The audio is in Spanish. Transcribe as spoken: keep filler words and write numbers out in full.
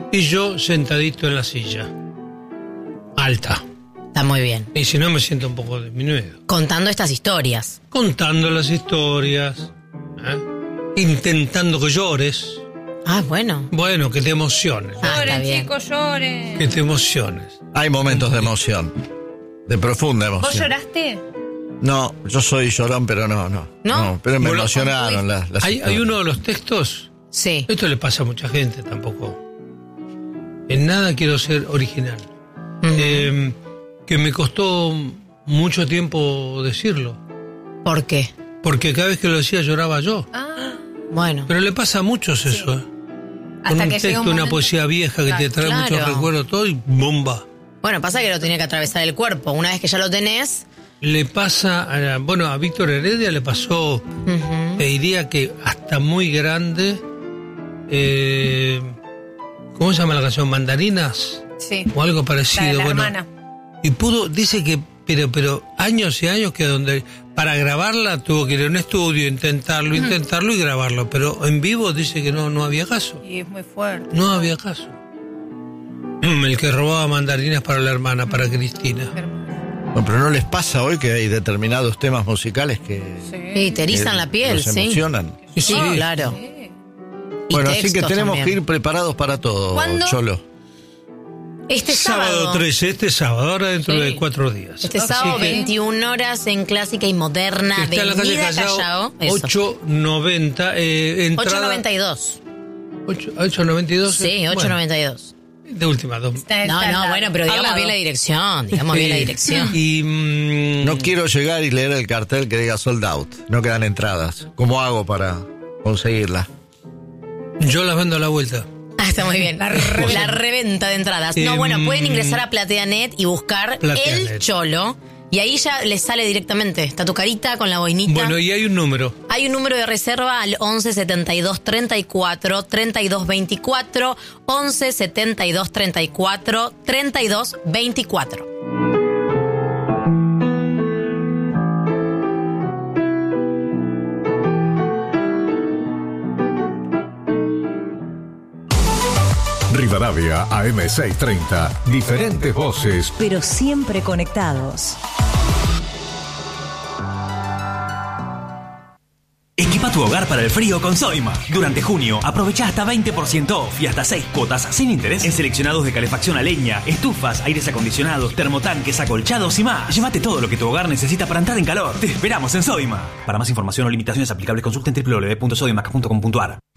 y yo sentadito en la silla. Alta. Está muy bien. Y si no, me siento un poco disminuido. Contando estas historias. Contando las historias, ¿eh? Intentando que llores. Ah, bueno. Bueno, que te emociones. Ah, está Lloren, bien. chicos, lloren. Que te emociones. Hay momentos de emoción, de profunda emoción. ¿Vos lloraste? No, yo soy llorón, pero no, no. ¿No? pero me Bueno, emocionaron las, las Hay, hay historias. uno de los textos, Sí. esto le pasa a mucha gente tampoco. En nada quiero ser original. Ujú. Eh, que me costó mucho tiempo decirlo. ¿Por qué? Porque cada vez que lo decía lloraba yo. Ah, Bueno. Pero le pasa a muchos eso, ¿eh? Con hasta un que llega texto, un una momento- poesía vieja que te trae Claro. muchos recuerdos, todo y bomba. Bueno, pasa que lo tenía que atravesar el cuerpo. Una vez que ya lo tenés. Le pasa, a, bueno, a Víctor Heredia le pasó, Ujú. te diría que hasta muy grande, eh, ¿cómo se llama la canción? ¿Mandarinas? Sí. O algo La de parecido. la Bueno, hermana. y pudo, dice que, pero, pero años y años que donde, para grabarla tuvo que ir a un estudio, intentarlo, intentarlo y grabarlo, pero en vivo dice que no, no había caso, Y es muy fuerte. no había caso. El que robaba mandarinas para la hermana, para Cristina. Bueno, pero no les pasa hoy que hay determinados temas musicales que, Sí, te erizan que la piel, los sí. emocionan. Sí, Sí. claro. Y Bueno, así que textos tenemos también. que ir preparados para todo, ¿Cuándo? Cholo. Este sábado. Sábado trece, este sábado, ahora dentro Sí. de cuatro días. Este Así sábado, que veintiuna horas en Clásica y Moderna, está en la calle Avenida Callao, Callao. Eso. ocho noventa, eh, entrada... ocho noventa y dos. ocho- ocho noventa y dos. Sí, ocho noventa y dos. Bueno, de última, dos. Está- No, está no, al bueno, lado. pero Al digamos lado. bien la dirección. Digamos bien la Sí. dirección. Y mm, No quiero llegar y leer el cartel que diga sold out. No quedan entradas. ¿Cómo hago para conseguirla? yo las vendo a la vuelta. Ah, está muy bien. La, re- la reventa de entradas. No, Em, bueno, pueden ingresar a PlateaNet y buscar PlateaNet. El Cholo. Y ahí ya les sale directamente. Está tu carita con la boinita. Bueno, y hay un número. Hay un número de reserva al once setenta y dos treinta y cuatro treinta y dos veinticuatro. once setenta y dos treinta y cuatro treinta y dos veinticuatro. Rivadavia A M seiscientos treinta. Diferentes voces. pero siempre conectados. Equipa tu hogar para el frío con Soima. Durante junio, aprovecha hasta veinte por ciento off y hasta seis cuotas sin interés en seleccionados de calefacción a leña, estufas, aires acondicionados, termotanques, acolchados y más. Llévate todo lo que tu hogar necesita para entrar en calor. Te esperamos en Soima. Para más información o limitaciones aplicables, consulta en doble u doble u doble u punto soimac punto com punto a r.